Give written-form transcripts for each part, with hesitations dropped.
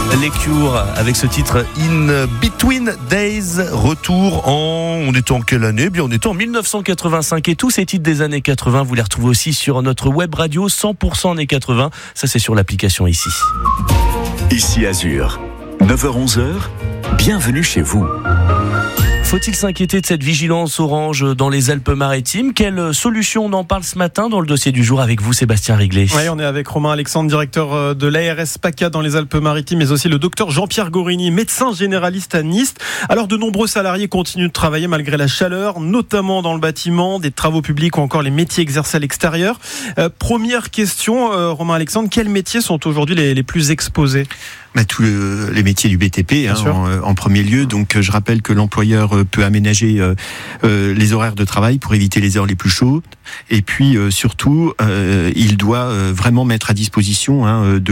Les Cure avec ce titre In Between Days. Retour on était en quelle année? Bien, on était en 1985 et tous ces titres des années 80, vous les retrouvez aussi sur notre web radio 100% années 80. Ça, c'est sur l'application ici. Ici Azur, 9h-11h, bienvenue chez vous. Faut-il s'inquiéter de cette vigilance orange dans les Alpes-Maritimes? Quelle solution? On en parle ce matin dans le dossier du jour avec vous, Sébastien Riglet. Oui, on est avec Romain Alexandre, directeur de l'ARS PACA dans les Alpes-Maritimes, mais aussi le docteur Jean-Pierre Gorini, médecin généraliste à Nice. Alors, de nombreux salariés continuent de travailler malgré la chaleur, notamment dans le bâtiment, des travaux publics ou encore les métiers exercés à l'extérieur. Première question, Romain Alexandre, quels métiers sont aujourd'hui les plus exposés? Tous les métiers du BTP en premier lieu. Donc je rappelle que l'employeur peut aménager les horaires de travail pour éviter les heures les plus chaudes. Et puis surtout, il doit vraiment mettre à disposition de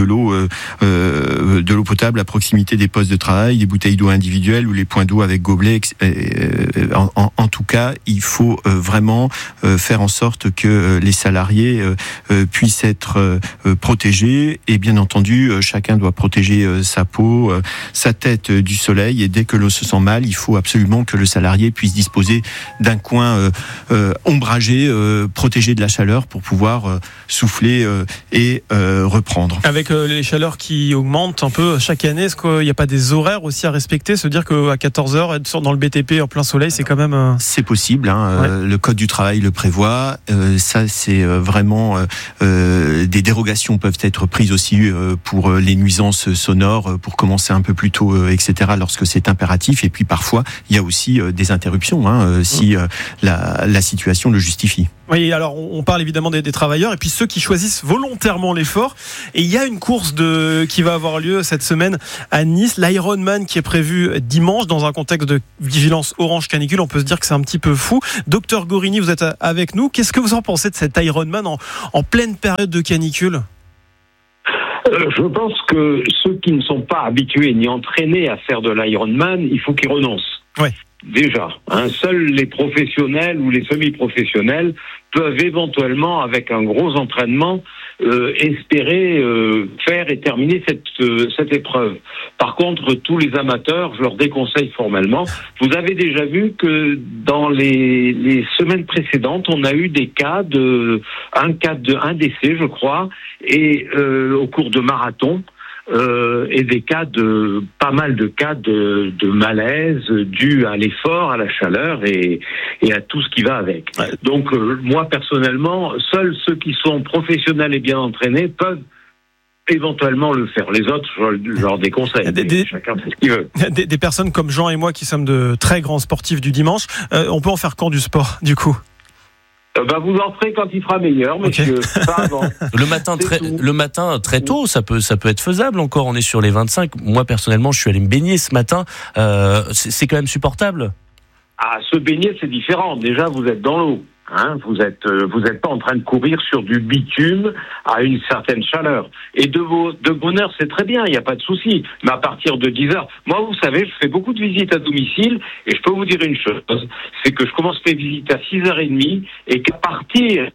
l'eau potable à proximité des postes de travail, des bouteilles d'eau individuelles ou les points d'eau avec gobelet. En tout cas, il faut vraiment faire en sorte que les salariés puissent être protégés. Et bien entendu, chacun doit protéger sa peau, sa tête du soleil, et dès que l'on se sent mal, il faut absolument que le salarié puisse disposer d'un coin ombragé, protégé de la chaleur pour pouvoir souffler et reprendre. Avec les chaleurs qui augmentent un peu chaque année, est-ce qu'il n'y a pas des horaires aussi à respecter? Se dire qu'à 14h, être dans le BTP en plein soleil, c'est quand même... C'est possible, le Code du travail le prévoit. Ça, c'est vraiment... des dérogations peuvent être prises aussi pour les nuisances sonores, pour commencer un peu plus tôt, etc., lorsque c'est impératif. Et puis parfois, il y a aussi des interruptions, si la situation le justifie. Oui, alors on parle évidemment des travailleurs et puis ceux qui choisissent volontairement l'effort. Et il y a une course qui va avoir lieu cette semaine à Nice, l'Ironman, qui est prévu dimanche dans un contexte de vigilance orange canicule. On peut se dire que c'est un petit peu fou. Docteur Gorini, vous êtes avec nous. Qu'est-ce que vous en pensez de cet Ironman en pleine période de canicule? Je pense que ceux qui ne sont pas habitués ni entraînés à faire de l'Ironman, il faut qu'ils renoncent. Ouais. Déjà, seuls les professionnels ou les semi-professionnels peuvent éventuellement, avec un gros entraînement, espérer faire et terminer cette épreuve. Par contre, tous les amateurs, je leur déconseille formellement. Vous avez déjà vu que dans les semaines précédentes, on a eu des cas un décès, je crois, et au cours de marathon. Et pas mal de cas de malaise dus à l'effort, à la chaleur et à tout ce qui va avec. Ouais. Donc moi personnellement, seuls ceux qui sont professionnels et bien entraînés peuvent éventuellement le faire. Les autres, je leur déconseille. Chacun fait ce qu'il veut. Des personnes comme Jean et moi qui sommes de très grands sportifs du dimanche, on peut en faire quand du sport, du coup? Vous en ferez quand il fera meilleur, monsieur. Okay. Pas avant. Le matin très tôt, ça peut être faisable encore. On est sur les 25. Moi, personnellement, je suis allé me baigner ce matin. C'est quand même supportable. Se baigner, c'est différent. Déjà, vous êtes dans l'eau. Vous êtes pas en train de courir sur du bitume à une certaine chaleur. Et de bonne heure, c'est très bien, il n'y a pas de souci. Mais à partir de 10h, moi, vous savez, je fais beaucoup de visites à domicile et je peux vous dire une chose, c'est que je commence mes visites à 6h30 et qu'à partir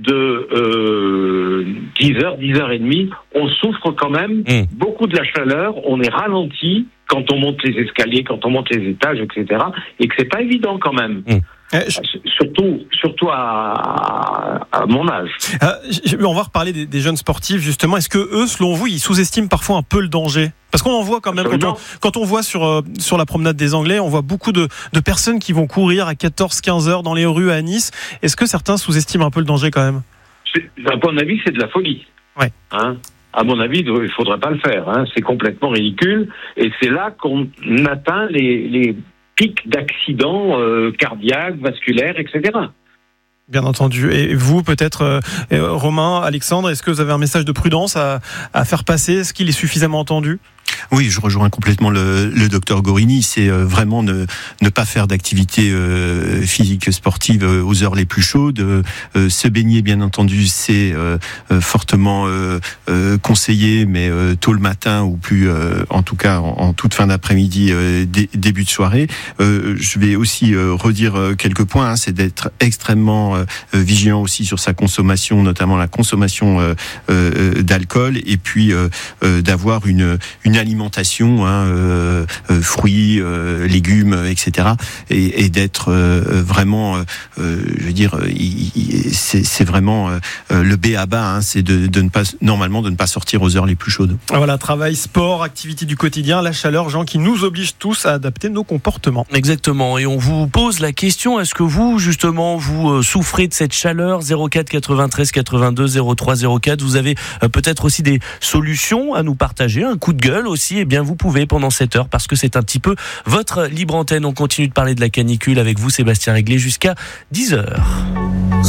de 10h30, on souffre quand même beaucoup de la chaleur, on est ralenti quand on monte les escaliers, quand on monte les étages, etc. Et que c'est pas évident quand même. Surtout à mon âge. On va reparler des jeunes sportifs justement. Est-ce que eux, selon vous, ils sous-estiment parfois un peu le danger? Parce qu'on en voit quand même, quand on voit sur la promenade des Anglais, on voit beaucoup de personnes qui vont courir à 14-15 heures dans les rues à Nice. Est-ce que certains sous-estiment un peu le danger quand même? À mon avis, c'est de la folie. Ouais. À mon avis, il ne faudrait pas le faire. C'est complètement ridicule. Et c'est là qu'on atteint les pics d'accidents cardiaques, vasculaires, etc. Bien entendu. Et vous, peut-être, Romain, Alexandre, est-ce que vous avez un message de prudence à faire passer? Est-ce qu'il est suffisamment entendu? Oui, je rejoins complètement le docteur Gorini. C'est vraiment ne pas faire d'activité physique sportive aux heures les plus chaudes. Se baigner, bien entendu, c'est fortement conseillé, mais tôt le matin ou plus, en tout cas en toute fin d'après-midi, début de soirée. Je vais aussi redire quelques points. C'est d'être extrêmement vigilant aussi sur sa consommation, notamment la consommation d'alcool, et puis d'avoir une une alimentation, fruits, légumes, etc. Et d'être vraiment, je veux dire, c'est vraiment le B à bas, c'est de ne pas sortir aux heures les plus chaudes. Voilà, travail, sport, activité du quotidien, la chaleur, Jean, qui nous oblige tous à adapter nos comportements. Exactement. Et on vous pose la question, est-ce que vous, justement, vous souffrez de cette chaleur? 04 93 82 03 04. Vous avez peut-être aussi des solutions à nous partager, un coup de gueule aussi. Eh bien, vous pouvez pendant cette heure, parce que c'est un petit peu votre libre antenne. On continue de parler de la canicule avec vous, Sébastien Réglet, jusqu'à 10h.